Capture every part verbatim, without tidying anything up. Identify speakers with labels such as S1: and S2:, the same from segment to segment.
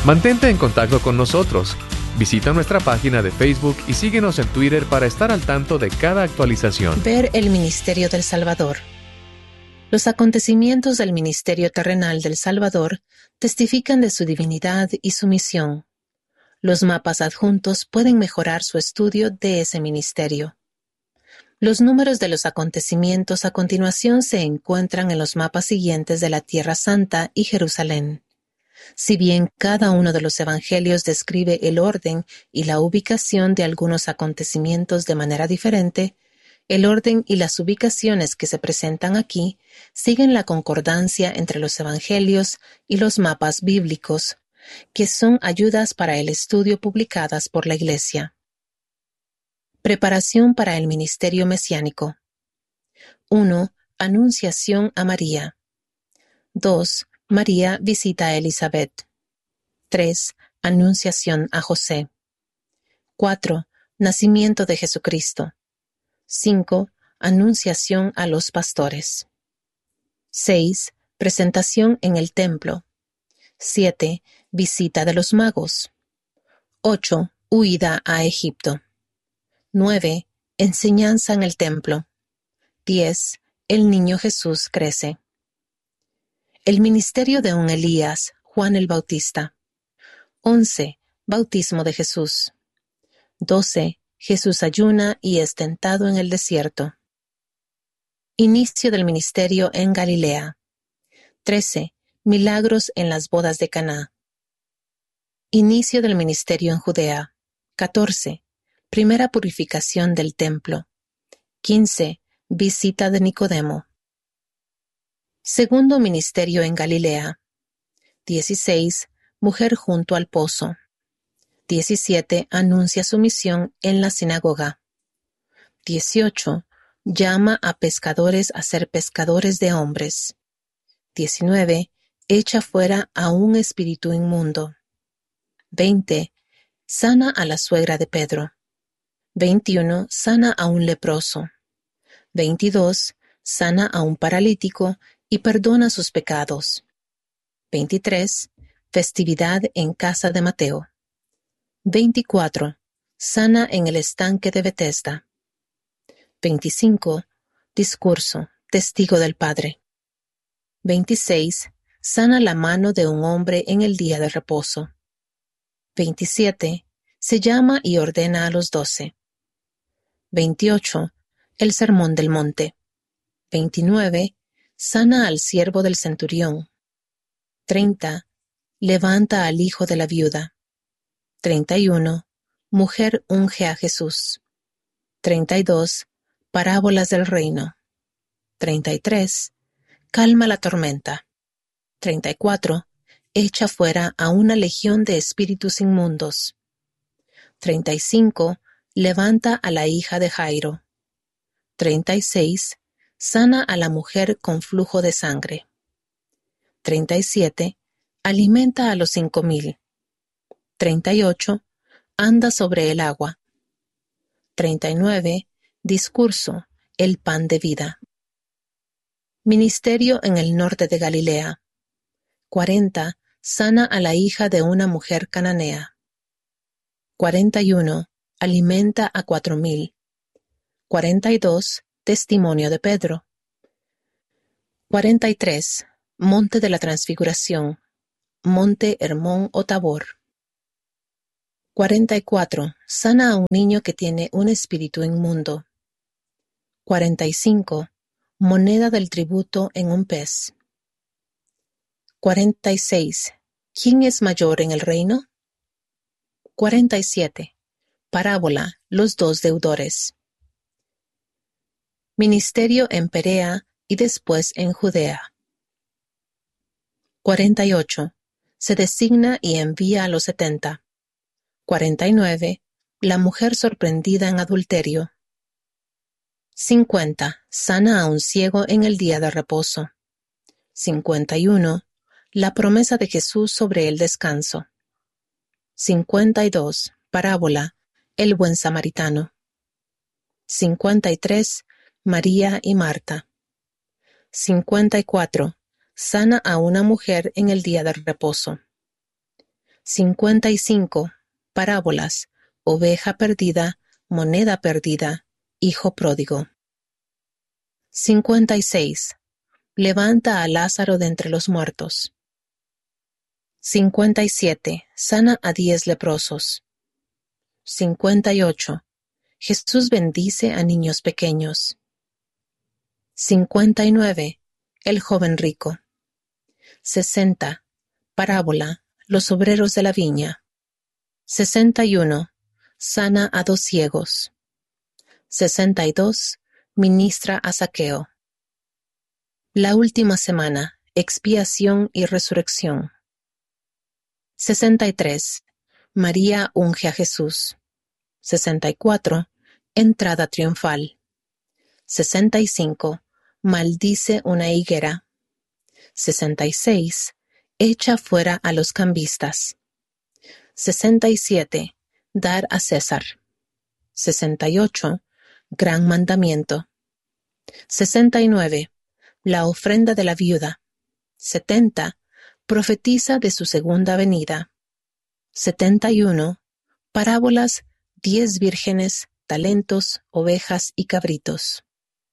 S1: Mantente en contacto con nosotros. Visita nuestra página de Facebook y síguenos en Twitter para estar al tanto de cada actualización.
S2: Ver el Ministerio del Salvador. Los acontecimientos del ministerio terrenal del Salvador testifican de su divinidad y su misión. Los mapas adjuntos pueden mejorar su estudio de ese ministerio. Los números de los acontecimientos a continuación se encuentran en los mapas siguientes de la Tierra Santa y Jerusalén. Si bien cada uno de los evangelios describe el orden y la ubicación de algunos acontecimientos de manera diferente, el orden y las ubicaciones que se presentan aquí siguen la concordancia entre los evangelios y los mapas bíblicos, que son ayudas para el estudio publicadas por la Iglesia. Preparación para el ministerio mesiánico. uno. Anunciación a María. dos. María visita a Elizabeth. tres. Anunciación a José. cuatro. Nacimiento de Jesucristo. cinco. Anunciación a los pastores. seis. Presentación en el templo. siete. Visita de los magos. ocho. Huida a Egipto. nueve. Enseñanza en el templo. diez. El niño Jesús crece. El ministerio de un Elías, Juan el Bautista. once. Bautismo de Jesús. doce. Jesús ayuna y es tentado en el desierto. Inicio del ministerio en Galilea. trece. Milagros en las bodas de Caná. Inicio del ministerio en Judea. catorce. Primera purificación del templo. quince. Visita de Nicodemo. Segundo ministerio en Galilea. dieciséis. Mujer junto al pozo. diecisiete. Anuncia su misión en la sinagoga. dieciocho. Llama a pescadores a ser pescadores de hombres. diecinueve. Echa fuera a un espíritu inmundo. veinte. Sana a la suegra de Pedro. veintiuno. Sana a un leproso. veintidós. Sana a un paralítico y perdona sus pecados. veintitrés. Festividad en casa de Mateo. veinticuatro. Sana en el estanque de Betesda. veinticinco. Discurso, testigo del Padre. veintiséis. Sana la mano de un hombre en el día de reposo. veintisiete. Se llama y ordena a los doce. veintiocho. El sermón del monte. veintinueve. Sana al siervo del centurión. treinta. Levanta al hijo de la viuda. treinta y uno. Mujer unge a Jesús. treinta y dos. Parábolas del reino. treinta y tres. Calma la tormenta. treinta y cuatro. Echa fuera a una legión de espíritus inmundos. treinta y cinco. Levanta a la hija de Jairo. treinta y seis. Sana a la mujer con flujo de sangre. treinta y siete. Alimenta a los cinco mil. treinta y ocho. Anda sobre el agua. treinta y nueve. Discurso, el pan de vida. Ministerio en el norte de Galilea. cuarenta. Sana a la hija de una mujer cananea. cuarenta y uno. Alimenta a cuatro mil. cuarenta y dos. Testimonio de Pedro. cuarenta y tres. Monte de la Transfiguración. Monte Hermón o Tabor. cuarenta y cuatro. Sana a un niño que tiene un espíritu inmundo. cuarenta y cinco. Moneda del tributo en un pez. cuarenta y seis. ¿Quién es mayor en el reino? cuarenta y siete. Parábola, los dos deudores. Ministerio en Perea y después en Judea. cuarenta y ocho. Se designa y envía a los setenta. cuarenta y nueve. La mujer sorprendida en adulterio. cincuenta. Sana a un ciego en el día de reposo. cincuenta y uno. La promesa de Jesús sobre el descanso. cincuenta y dos. Parábola, el buen samaritano. cincuenta y tres. María y Marta. cincuenta y cuatro. Sana a una mujer en el día de reposo. cincuenta y cinco. Parábolas: oveja perdida, moneda perdida, hijo pródigo. cincuenta y seis. Levanta a Lázaro de entre los muertos. cincuenta y siete. Sana a diez leprosos. cincuenta y ocho. Jesús bendice a niños pequeños. cincuenta y nueve. El joven rico. sesenta. Parábola: los obreros de la viña. sesenta y uno. Sana a dos ciegos. sesenta y dos. Ministra a Zaqueo. La última semana: expiación y resurrección. sesenta y tres. María unge a Jesús. sesenta y cuatro. Entrada triunfal. sesenta y cinco. Maldice una higuera. sesenta y seis. Echa fuera a los cambistas. sesenta y siete. Dar a César. sesenta y ocho. Gran mandamiento. sesenta y nueve. La ofrenda de la viuda. setenta. Profetiza de su segunda venida. setenta y uno. Parábolas: diez vírgenes, talentos, ovejas y cabritos.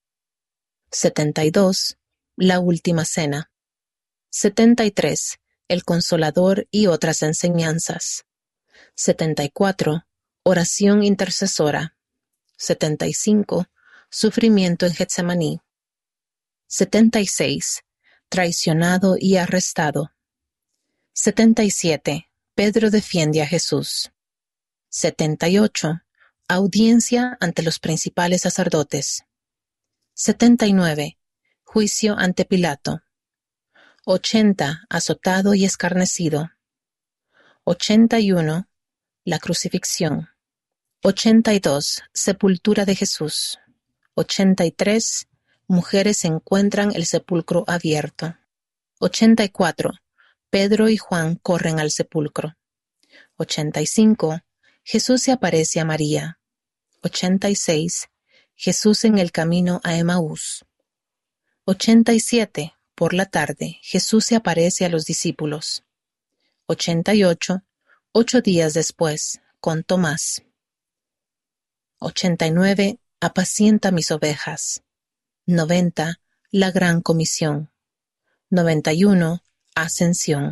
S2: setenta y dos. La última cena. setenta y tres. El Consolador y otras enseñanzas. setenta y cuatro. Oración intercesora. setenta y cinco. Sufrimiento en Getsemaní. setenta y seis. Traicionado y arrestado. setenta y siete. Pedro defiende a Jesús. setenta y ocho. Audiencia ante los principales sacerdotes. setenta y nueve. Juicio ante Pilato. ochenta. Azotado y escarnecido. ochenta y uno. La crucifixión. ochenta y dos. Sepultura de Jesús. ochenta y tres. Mujeres encuentran el sepulcro abierto. ochenta y cuatro. Pedro y Juan corren al sepulcro. ochenta y cinco. Jesús se aparece a María. ochenta y seis. Jesús en el camino a Emaús. ochenta y siete. Por la tarde, Jesús se aparece a los discípulos. ochenta y ocho. Ocho días después, con Tomás. ochenta y nueve. Apacienta mis ovejas. noventa. La gran comisión. noventa y uno. Ascensión.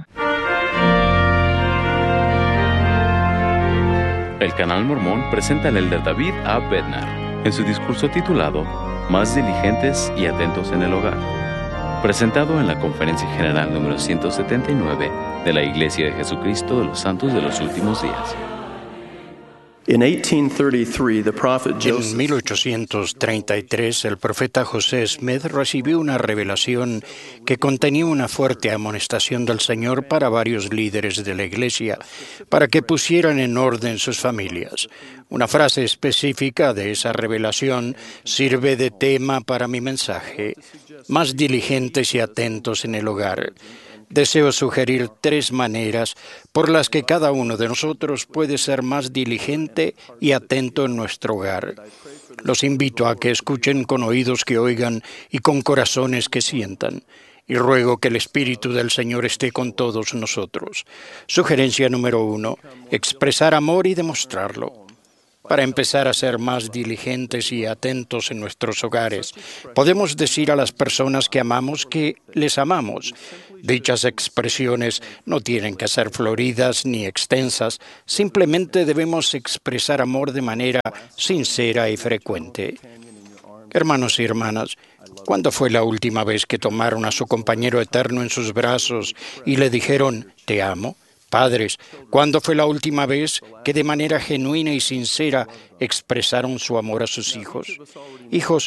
S3: El Canal Mormón presenta al elder David A. Bednar en su discurso titulado Más diligentes y atentos en el hogar, presentado en la Conferencia General número ciento setenta y nueve de la Iglesia de Jesucristo de los Santos de los Últimos Días.
S4: In eighteen thirty-three, the prophet Joseph,
S5: En mil ochocientos treinta y tres, el profeta José Smith recibió una revelación que contenía una fuerte amonestación del Señor para varios líderes de la Iglesia, para que pusieran en orden sus familias. Una frase específica de esa revelación sirve de tema para mi mensaje: más diligentes y atentos en el hogar. Deseo sugerir tres maneras por las que cada uno de nosotros puede ser más diligente y atento en nuestro hogar. Los invito a que escuchen con oídos que oigan y con corazones que sientan. Y ruego que el Espíritu del Señor esté con todos nosotros. Sugerencia número uno: expresar amor y demostrarlo. Para empezar a ser más diligentes y atentos en nuestros hogares, podemos decir a las personas que amamos que les amamos. Dichas expresiones no tienen que ser floridas ni extensas, simplemente debemos expresar amor de manera sincera y frecuente. Hermanos y hermanas, ¿cuándo fue la última vez que tomaron a su compañero eterno en sus brazos y le dijeron, te amo? Padres, ¿cuándo fue la última vez que de manera genuina y sincera expresaron su amor a sus hijos? Hijos,